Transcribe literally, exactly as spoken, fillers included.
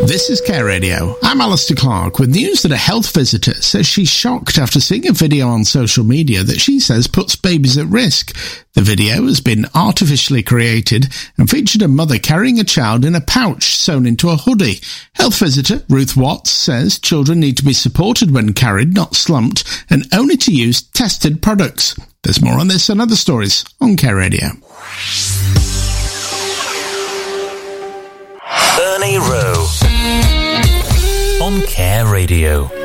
This is Care Radio. I'm Alistair Clark with news that a health visitor says she's shocked after seeing a video on social media that she says puts babies at risk. The video has been artificially created and featured a mother carrying a child in a pouch sewn into a hoodie. Health visitor Ruth Watts says children need to be supported when carried, not slumped, and only to use tested products. There's more on this and other stories on Care Radio. Bernie Rowe on Care Radio.